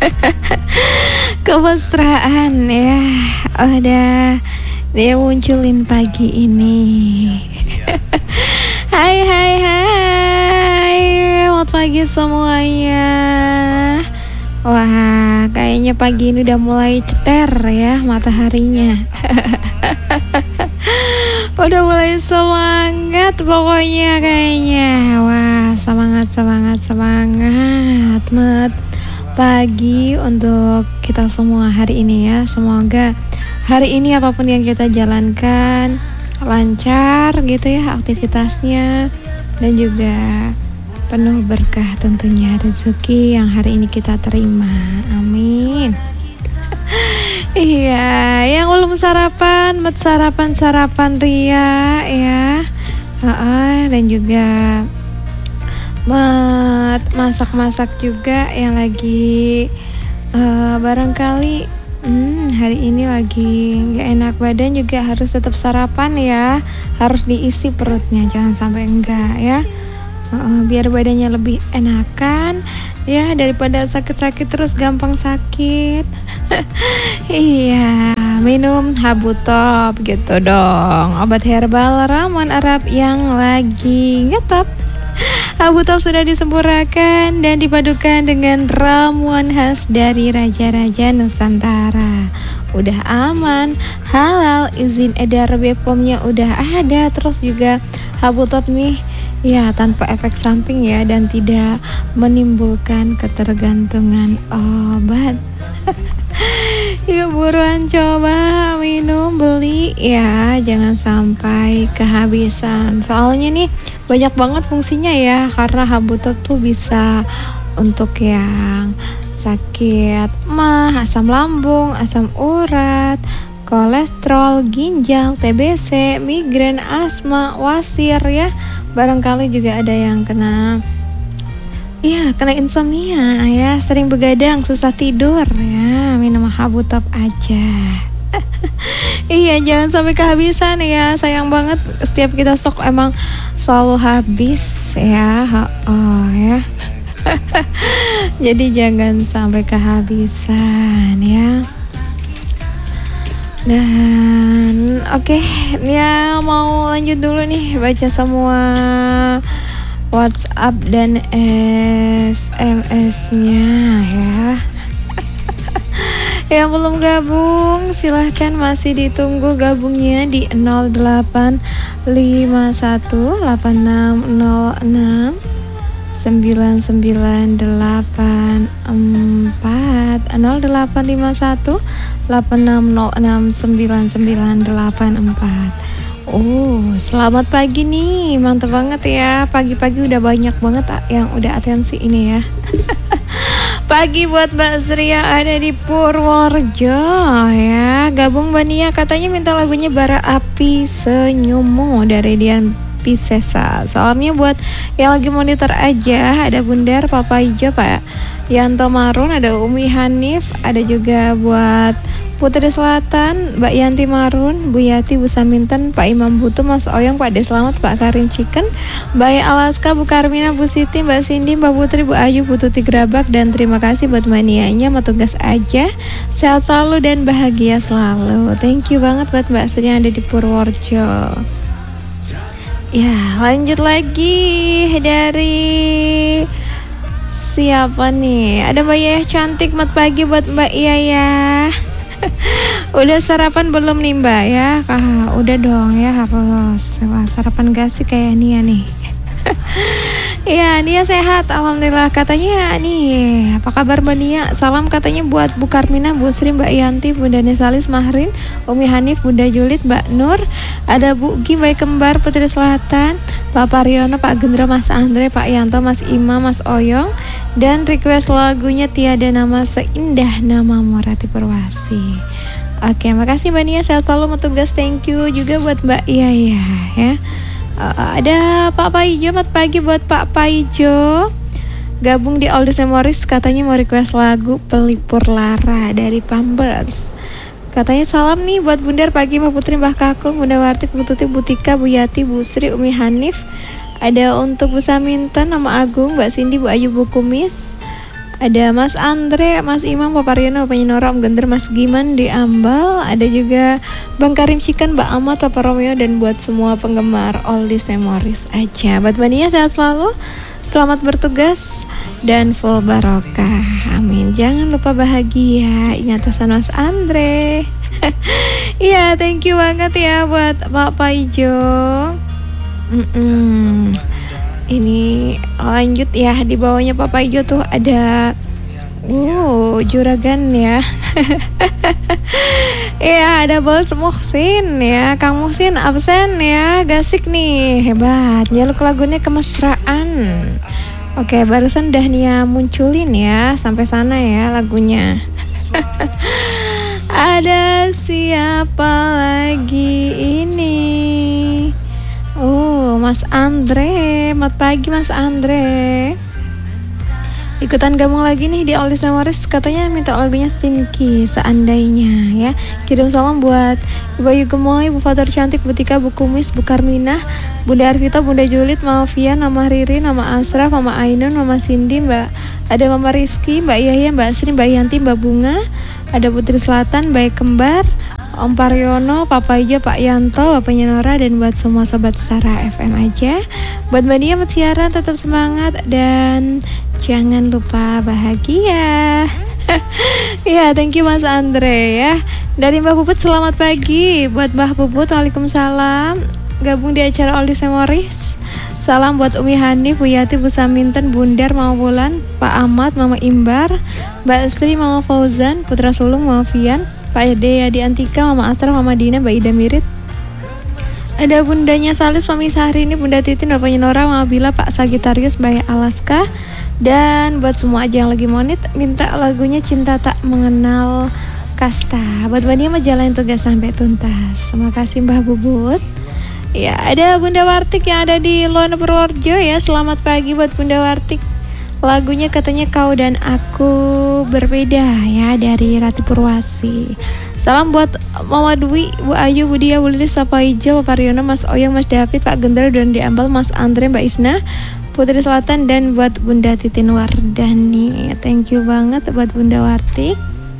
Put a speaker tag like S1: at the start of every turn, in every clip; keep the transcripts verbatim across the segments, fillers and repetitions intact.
S1: Kemesraan ya, udah dia munculin pagi ini. Hai hai hai, selamat pagi semuanya. Wah, kayaknya pagi ini udah mulai ceter ya mataharinya. Udah mulai semangat pokoknya kayaknya. Wah, semangat semangat semangat mat pagi untuk kita semua hari ini ya. Semoga hari ini apapun yang kita jalankan lancar gitu ya aktivitasnya, dan juga penuh berkah tentunya rezeki yang hari ini kita terima. Amin. Iya, yang belum sarapan, met sarapan-sarapan ria ya. Uh-uh, dan juga met masak-masak juga yang lagi uh, barangkali hmm, hari ini lagi gak enak badan juga harus tetap sarapan ya. Harus diisi perutnya, jangan sampai enggak ya. Uh, biar badannya lebih enakan ya, daripada sakit-sakit terus gampang sakit. Iya, minum Habu Top gitu dong, obat herbal ramuan Arab yang lagi ngetop. Habu Top sudah disempurnakan dan dipadukan dengan ramuan khas dari raja-raja Nusantara. Udah aman, halal, izin edar B P O M-nya udah ada. Terus juga Habu Top nih ya tanpa efek samping ya, dan tidak menimbulkan ketergantungan obat. Yuk buruan coba minum, beli ya, jangan sampai kehabisan. Soalnya nih banyak banget fungsinya ya, karena Habu Top tuh bisa untuk yang sakit mah, asam lambung, asam urat, kolesterol, ginjal, T B C, migrain, asma, wasir ya. Barangkali juga ada yang kena Iya, kena insomnia ya, sering begadang, susah tidur ya, minum Habu Top aja. Iya, jangan sampai kehabisan ya, sayang banget setiap kita stok emang selalu habis ya. Oh ya. Jadi jangan sampai kehabisan ya. Dan oke, okay, ya mau lanjut dulu nih baca semua WhatsApp dan S M S-nya ya. Yang belum gabung silahkan, masih ditunggu gabungnya di nol delapan lima satu delapan enam nol enam sembilan sembilan delapan empat nol delapan lima satu delapan enam nol enam sembilan sembilan delapan empat. Oh, selamat pagi nih, mantap banget ya. Pagi-pagi udah banyak banget yang udah atensi ini ya. Pagi buat Mbak Sri yang ada di Purworejo ya. Gabung Mbak Nia, katanya minta lagunya Bara Api Senyummu dari Dian Piscesa. Salamnya buat yang lagi monitor aja, ada Bundar, Papa Ijo, Pak Yanto Marun, ada Umi Hanif, ada juga buat Putri Selatan, Mbak Yanti Marun, Bu Yati, Bu Saminten, Pak Imam Butu, Mas Oyong, Pak De Slamet, Pak Karin Chicken, Mbak Alaska, Bu Karmina, Bu Siti, Mbak Cindy, Mbak Putri, Bu Ayu, Bu Tuti Gerabak. Dan terima kasih buat manianya, mau tugas aja, sehat selalu dan bahagia selalu. Thank you banget buat Mbak Sri yang ada di Purworejo. Ya, lanjut lagi dari siapa nih? Ada Mbak Yaya cantik, mat pagi buat Mbak Yaya. Udah sarapan belum nih Mbak ya? Ah, udah dong ya, harus. Wah, sarapan gak sih kayak Nia nih? Ya, Nia sehat, alhamdulillah. Katanya nih, apa kabar Mbak Nia? Salam katanya buat Bu Karmina, Bu Sri, Mbak Yanti, Bunda Nesalis, Mahrin, Umi Hanif, Bunda Julit, Mbak Nur, ada Bu Gi, Bayi Kembar, Putri Selatan, Pak Pariono, Pak Gendro, Mas Andre, Pak Yanto, Mas Ima, Mas Oyong. Dan request lagunya Tiada Nama Seindah Namamu, Rati Purwasi. Oke, makasih Mbak Nia, sehat selalu, mau tugas. Thank you juga buat Mbak Yaya ya. Uh, ada Pak Paijo, selamat pagi buat Pak Paijo. Gabung di Oldies Memories, katanya mau request lagu Pelipur Lara dari Pampers. Katanya salam nih buat Bundar pagi, Mbak Putri, Mbak Kakung, Bunda Warti, Bu Tuti, Bu Tika, Bu Yati, Bu Sri, Umi Hanif. Ada untuk Bu Saminten, Nama Agung, Mbak Cindy, Bu Ayu, Bu Kumis. Ada Mas Andre, Mas Imam, Papa Riono, Papa Nora, Om Genter, Mas Giman di Ambal. Ada juga Bang Karim Cikan, Mbak Amat, Papa Romeo, dan buat semua penggemar Oldies Memories aja. Buat Mania sehat selalu, selamat bertugas dan full barokah. Amin. Jangan lupa bahagia. Ingat pesan Mas Andre. Iya, thank you banget ya buat Pak Ijo. Mm-mm. Ini lanjut ya, di bawahnya Papa Ijo tuh ada uh juragan ya. Iya, ada Bos Muhsin ya. Kang Muhsin absen ya, gasik nih, hebat. Jaluk lagunya kemesraan. Oke, barusan udah Nia munculin ya, sampai sana ya lagunya. Ada siapa lagi ini? Oh, Mas Andre. Selamat pagi Mas Andre. Ikutan gabung lagi nih di Oldies Memories. Katanya minta lagunya Stinky seandainya ya. Kirim salam buat Ibu Ayu Gemoy, Bu Fatur Cantik, Bu Tika, Bu Kumis, Bu Karmina, Bunda Arvita, Bunda Julit, Mama Fian, Mama Riri, Mama Asraf, Mama Ainun, Mama Cindy, Mbak ada Mama Rizky, Mbak Yahya, Mbak Sri, Mbak Yanti, Mbak Bunga, ada Putri Selatan, Baik Kembar, Om Paryono, Papa Ijo, Pak Yanto, Bapaknya Nora, dan buat semua sobat Sarah F M aja. Buat Mbak Nia, Mutiara, tetap semangat dan jangan lupa bahagia. Ya, thank you Mas Andre ya. Dari Mbak Puput, selamat pagi. Buat Mbak Puput, waalaikumsalam. Gabung di acara Oldies Memories. Salam buat Umi Hanif, Bu Yati, Bu Saminten, Bundar, Mama Bulan, Pak Ahmad, Mama Imbar, Mbak Sri, Mama Fauzan, Putra Sulung, Mama Fian, Pak Ede, Adi Antika, Mama Asra, Mama Dina, Mbak Ida Mirit. Ada bundanya Salis, Mami Sahri ini, Bunda Titin, Bapaknya Nora, Mama Bila, Pak Sagitarius, Mbak Alaska. Dan buat semua aja yang lagi monit, minta lagunya Cinta Tak Mengenal Kasta. Buat Mbak Nia menjalani tugas sampai tuntas. Terima kasih Mbah Bubut. Ya, ada Bunda Wartik yang ada di Lono Purworejo ya. Selamat pagi buat Bunda Wartik. Lagunya katanya Kau dan Aku Berbeda ya, dari Rati Purwasi. Salam buat Mama Dwi, Bu Ayu, Bu Dia, Bu Lilis, Papa Ijo, Papa Riono, Mas Oyong, Mas David, Pak Gendero, dan Diambal, Mas Andre, Mbak Isna, Putri Selatan, dan buat Bunda Titin Wardani. Thank you banget buat Bunda Wartik.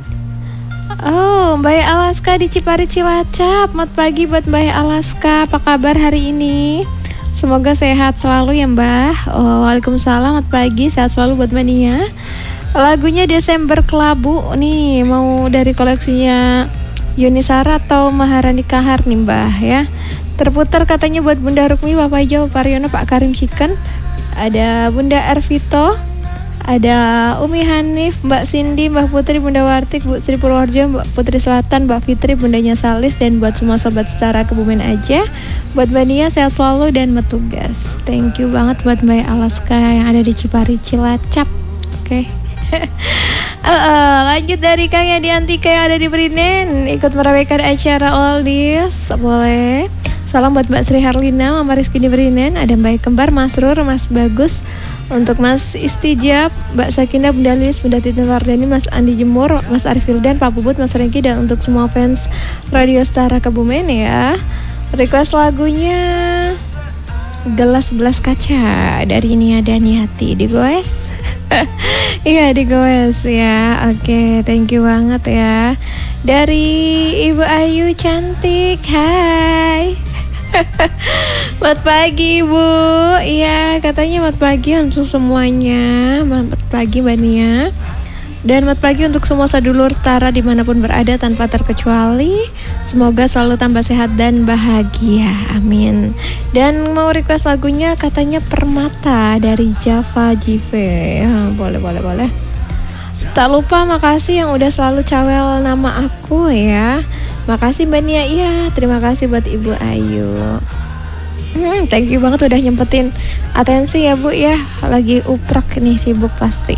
S1: Oh, Mbak Alaska di Cipari Cilacap. Selamat pagi buat Mbak Alaska. Apa kabar hari ini? Semoga sehat selalu ya Mbak. Oh, waalaikumsalam. Selamat pagi, sehat selalu buat Mania. Lagunya Desember Kelabu nih, mau dari koleksinya Yunisara atau Maharani Kahar nih Mbak ya. Terputar katanya buat Bunda Rukmi, Bapak Ijo, Pak Riono, Pak Karim Cikan. Ada Bunda Ervito, ada Umi Hanif, Mbak Cindy, Mbak Putri, Bunda Wartik, Bu Sri Purworejo, Mbak Putri Selatan, Mbak Fitri, Bundanya Salis, dan buat semua sobat setara Kebumen aja. Buat Mbak Nia sehat selalu dan bertugas. Thank you banget buat Mbak Alaska yang ada di Cipari Cilacap. Oke. Okay. uh, uh, lanjut dari Kang Yadi Antika yang ada di Brinen, ikut meramaikan acara Oldies. Boleh. Salam buat Mbak Sri Harlina, Mama Rizky di Brinen, ada Mbak Kembar, Mas Rur, Mas Bagus, untuk Mas Istijab, Mbak Sakinah, Bunda Lilis, Bunda Titin Wardani, Mas Andi Jemur, Mas Arifildan, Pak Bubut, Mas Rengki, dan untuk semua fans Radio Setara Kebumen ya. Request lagunya Gelas-Gelas Kaca dari Nia Daniati. Digoes? Iya, digoes ya. Oke, thank you banget ya. Dari Ibu Ayu cantik, hai. Selamat pagi Bu. Iya, katanya selamat pagi untuk semuanya. Selamat pagi Mbak Nia. Dan selamat pagi untuk semua sedulur setara dimanapun berada tanpa terkecuali. Semoga selalu tambah sehat dan bahagia, amin. Dan mau request lagunya katanya Permata dari Java J V. Ya, boleh boleh boleh. Tak lupa makasih yang udah selalu cawel nama aku ya. Makasih Mbak Nia. Iya, terima kasih buat Ibu Ayu. Hmm, thank you banget udah nyempetin atensi ya Bu ya. Lagi uprek nih, sibuk pasti.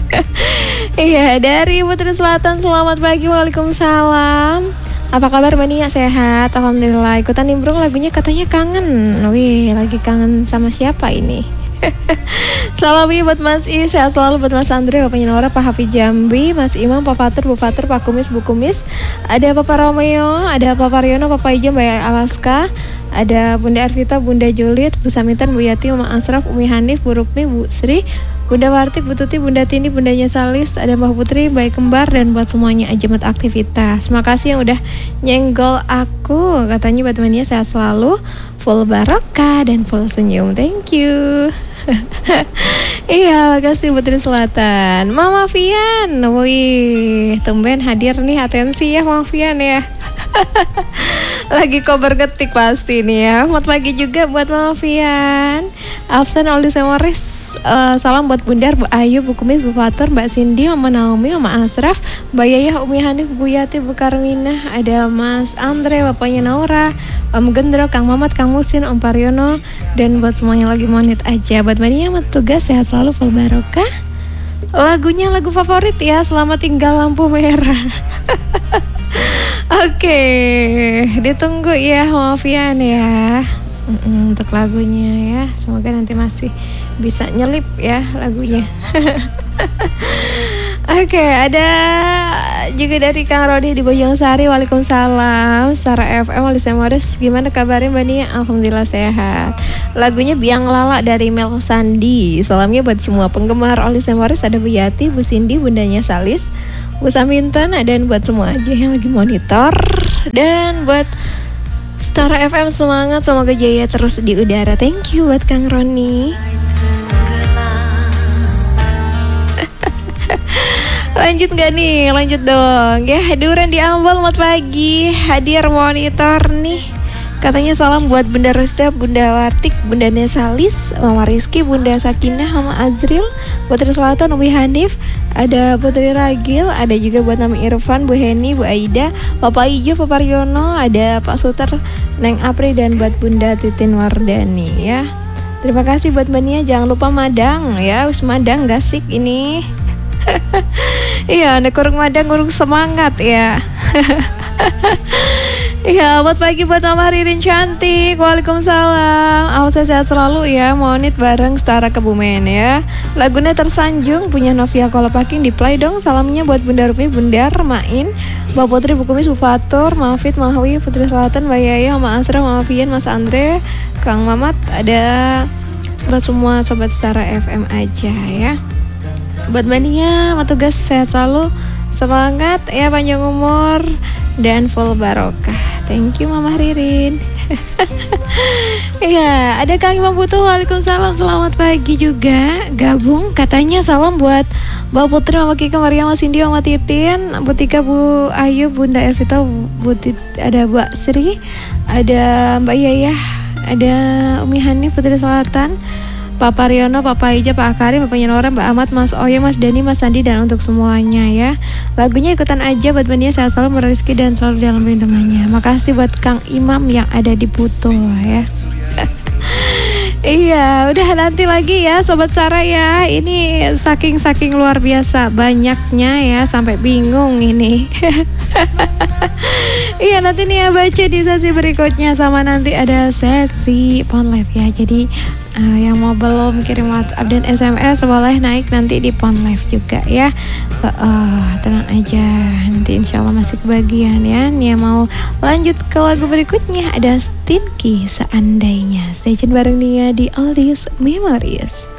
S1: Iya, dari Putri Selatan, selamat pagi, waalaikumsalam. Apa kabar Mbak Nia? Sehat? Alhamdulillah. Ikutan nimbrung lagunya katanya kangen. Wih, lagi kangen sama siapa ini? Salam buat Mas I, sehat selalu buat Mas Andre, Bapaknya Nora, Pak Hafiz Jambi, Mas Imam, Pak Fatur, Bu Fatur, Pak Kumis, Bu Kumis. Ada Papa Romeo, ada Papa Riono, Papa Ijo, Mbak Alaska. Ada Bunda Arvita, Bunda Juliet, Bu Samintan, Bu Yati, Mama Asraf, Umi Hanif, Bu Rukmi, Bu Sri, Bunda Warti, Bu Tuti, Bunda Tini, Bundanya Salis, ada Mbak Putri, Baik Kembar, dan buat semuanya ajemat aktivitas. Makasih yang udah nyenggol aku. Katanya buat mania sehat selalu, full barokah dan full senyum. Thank you. Iya, makasih Putri Selatan. Mama Fian, wih, tumben hadir nih, atensi ya Mama Fian ya. Lagi kobar ketik pasti nih ya. Selamat pagi juga buat Mama Fian. Absen Aldi Semoris. Uh, salam buat Bundar, Bu Ayu, Bu Kumis, Bu Fatur, Mbak Cindy, Mama Naomi, Mama Asraf, Mbak Yayah, Umi Hanif, Bu Yati, Bu Karmina, ada Mas Andre, bapaknya Naura, Om Gendro, Kang Mamat, Kang Musin, Om Pariono, dan buat semuanya lagi monit aja. Buat mania mat tugas sehat selalu, full barokah. Lagunya lagu favorit ya, Selamat Tinggal Lampu Merah. Oke, okay, ditunggu ya Mafian ya. Mm-mm, untuk lagunya ya, semoga nanti masih bisa nyelip ya lagunya. Oke, okay, ada juga dari Kang Rodi di Bojongsari. Waalaikumsalam. Sarah F M Wali Semoris, gimana kabarnya Mbak Nia? Alhamdulillah sehat. Lagunya Biang Lala dari Mel Sandi. Salamnya buat semua penggemar Wali Semoris, ada Bu Yati, Bu Cindy, Bundanya Salis, Bu Samintan, dan buat semua aja yang lagi monitor. Dan buat Stara F M semangat, semoga jaya terus di udara. Thank you buat Kang Roni. Lanjut gak nih? Lanjut dong ya. Duren di Ambon, selamat pagi. Hadir monitor nih. Katanya salam buat Bunda Rusda, Bunda Wartik, Bunda Nesalis, Mama Rizky, Bunda Sakinah, Mama Azril, Putri Selatan, Umi Hanif, ada Putri Ragil, ada juga buat Nami Irfan, Bu Heni, Bu Aida, Papa Ijo, Papa Riono, ada Pak Suter, Neng Apri, dan buat Bunda Titin Wardani ya. Terima kasih buat Mbak Nia. Jangan lupa madang ya. Wis madang gasik ini. Iya, ada kurung madang, kurung semangat ya. Iya, selamat pagi buat Mama Ririn cantik. Waalaikumsalam. Awas sehat selalu ya. Monit bareng Setara Kebumen ya. Lagunya Tersanjung punya Novia Kolopaking, di play dong. Salamnya buat Bunda Rupi, Bundar, Main, Mbak Putri, Bu Kumis, Bu Fatur, Mahfid, Mahwi, Putri Selatan, Mbak Yaya, Mama Asra, Mama Fian, Mas Andre, Kang Mamat. Ada buat semua sobat Setara F M aja ya. Buat Mania, tugas sehat selalu, semangat ya, panjang umur dan full barokah. Thank you Mama Ririn. Iya, ada Kang Imam Butuh. Waalaikumsalam, selamat pagi juga. Gabung katanya salam buat Mbak Putri, Mama Kika, Maria, Mas Cindy, Mama Titin, Bu Tika, Bu Ayu, Bunda Ervita, Bu Tit, ada Mbak Sri, ada Mbak Yayah, ada Umi Hani, Putri Selatan, Papa Riono, Papa Ija, Pak Akari, Bapaknya Nora, Mbak Ahmad, Mas Oyo, Mas Dani, Mas Sandi, dan untuk semuanya ya. Lagunya ikutan aja buat Bania, sehat selalu, rezeki dan selalu dalam lindungannya. Makasih buat Kang Imam yang ada di Butuh ya. Iya, udah nanti lagi ya Sobat Sarah ya. Ini saking-saking luar biasa banyaknya ya, sampai bingung ini. Iya, nanti nih ya baca di sesi berikutnya, sama nanti ada sesi phone live ya. Jadi uh, yang mau belum kirim WhatsApp dan S M S boleh naik nanti di phone live juga ya. uh, uh, Tenang aja, nanti insya Allah masih kebagian ya. Nih mau lanjut ke lagu berikutnya, ada Stinky Seandainya. Stay tune bareng Nia di Oldies Memories.